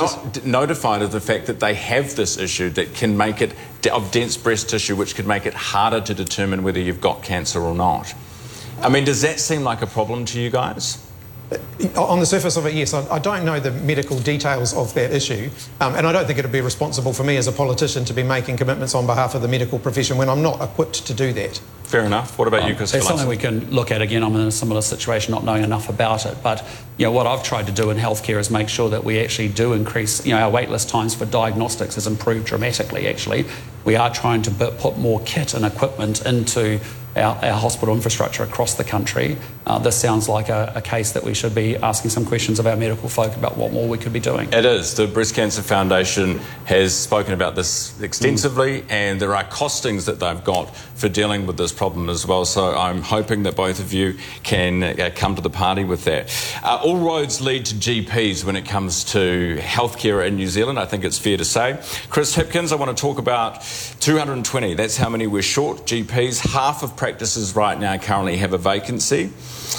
not notified of the fact that they have this issue that can make it of dense breast tissue, which could make it harder to determine whether you've got cancer or not. I mean, does that seem like a problem to you guys? On the surface of it, yes. I don't know the medical details of that issue, and I don't think it would be responsible for me as a politician to be making commitments on behalf of the medical profession when I'm not equipped to do that. Fair enough. What about you, Chris? It's something we can look at. Again, I'm in a similar situation, not knowing enough about it. But what I've tried to do in healthcare is make sure that we actually do increase. Our waitlist times for diagnostics has improved dramatically. Actually, we are trying to put more kit and equipment into our hospital infrastructure across the country. This sounds like a case that we should be asking some questions of our medical folk about what more we could be doing. It is. The Breast Cancer Foundation has spoken about this extensively, and there are costings that they've got for dealing with this problem as well. So I'm hoping that both of you can come to the party with that. All roads lead to GPs when it comes to healthcare in New Zealand, I think it's fair to say. Chris Hipkins, I want to talk about 220. That's how many we're short GPs. Half of practices right now currently have a vacancy.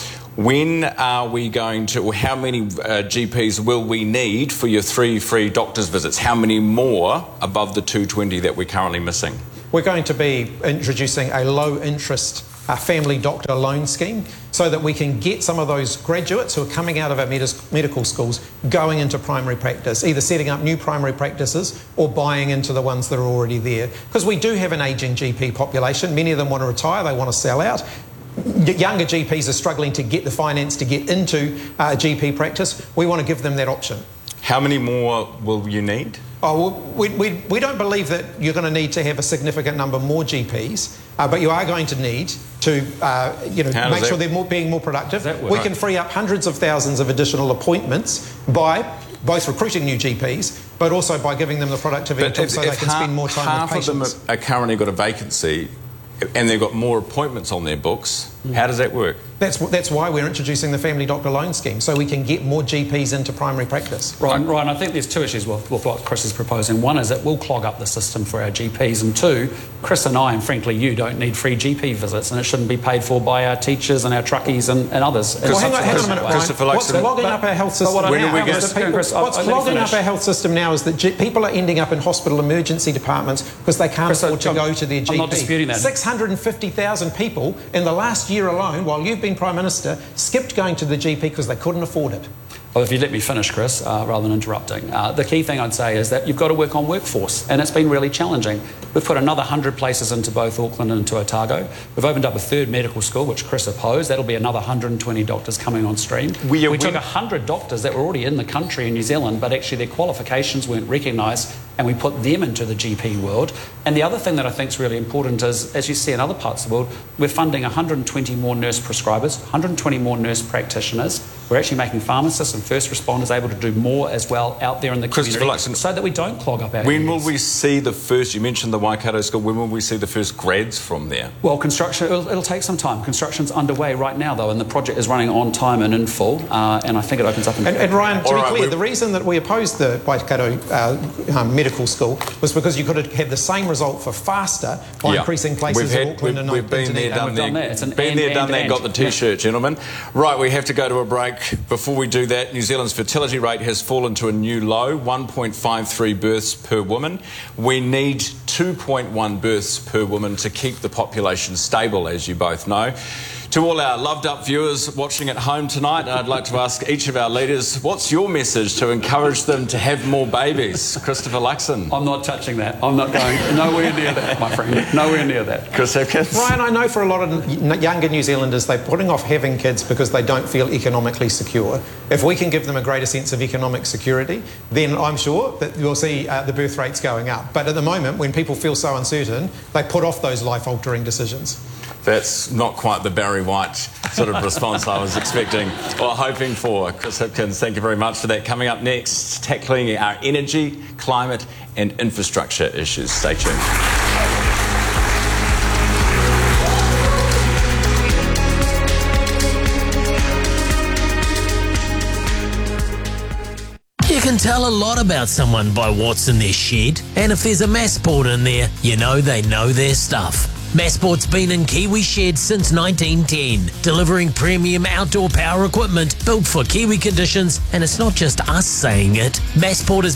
When are we going to, or how many GPs will we need for your 3 free doctor's visits? How many more above the 220 that we're currently missing? We're going to be introducing a low-interest family doctor loan scheme so that we can get some of those graduates who are coming out of our medical schools going into primary practice, either setting up new primary practices or buying into the ones that are already there. Because we do have an ageing GP population. Many of them want to retire, they want to sell out. Younger GPs are struggling to get the finance to get into GP practice. We want to give them that option. How many more will you need? Oh, well, we don't believe that you're going to need to have a significant number more GPs, but you are going to need to make sure they're being more productive. We can free up hundreds of thousands of additional appointments by both recruiting new GPs, but also by giving them the productivity tools so they can spend more time with patients. Half of them are currently got a vacancy and they've got more appointments on their books. How does that work? That's why we're introducing the family doctor loan scheme, so we can get more GPs into primary practice. Right, I think there's two issues with what Chris is proposing. One is it will clog up the system for our GPs, and two, Chris and I, and frankly you, don't need free GP visits, and it shouldn't be paid for by our teachers and our truckies and others. Well, hang on a minute, Ryan. What's clogging up our health system now? Our health system now is that people are ending up in hospital emergency departments because they can't afford to go to their GP. I'm not disputing that. 650,000 people in the last year alone, while you've been Prime Minister, skipped going to the GP because they couldn't afford it. Well, if you let me finish, Chris, rather than interrupting, the key thing I'd say is that you've got to work on workforce, and it's been really challenging. We've put another 100 places into both Auckland and into Otago. We've opened up a third medical school, which Chris opposed. That'll be another 120 doctors coming on stream. We took 100 doctors that were already in the country in New Zealand, but actually their qualifications weren't recognised, and we put them into the GP world. And the other thing that I think is really important is, as you see in other parts of the world, we're funding 120 more nurse prescribers, 120 more nurse practitioners. We're actually making pharmacists and first responders able to do more as well out there in the community so that we don't clog up our When areas. will we see the first, you mentioned the Waikato School, when will we see the first grads from there? Well, construction, it'll take some time. Construction's underway right now, though, and the project is running on time and in full, and I think it opens up in... And Ryan, to be clear, the reason that we opposed the Waikato Medical School was because you could have the same result for faster by increasing places in Auckland and We've been there, done that, got the T-shirt, gentlemen. Right, we have to go to a break. Before we do that, New Zealand's fertility rate has fallen to a new low, 1.53 births per woman. We need 2.1 births per woman to keep the population stable, as you both know. To all our loved-up viewers watching at home tonight, I'd like to ask each of our leaders, what's your message to encourage them to have more babies? Christopher Luxon. I'm not touching that. I'm not going nowhere near that, my friend. Nowhere near that. Chris Hipkins. Ryan, I know for a lot of younger New Zealanders, they're putting off having kids because they don't feel economically secure. If we can give them a greater sense of economic security, then I'm sure that you'll see the birth rates going up. But at the moment, when people feel so uncertain, they put off those life-altering decisions. That's not quite the Barry White sort of response I was expecting or hoping for. Chris Hipkins, thank you very much for that. Coming up next, tackling our energy, climate and infrastructure issues. Stay tuned. You can tell a lot about someone by what's in their shed, and if there's a Massport in there, you know they know their stuff. Massport's been in Kiwi sheds since 1910, delivering premium outdoor power equipment built for Kiwi conditions, and it's not just us saying it. Massport has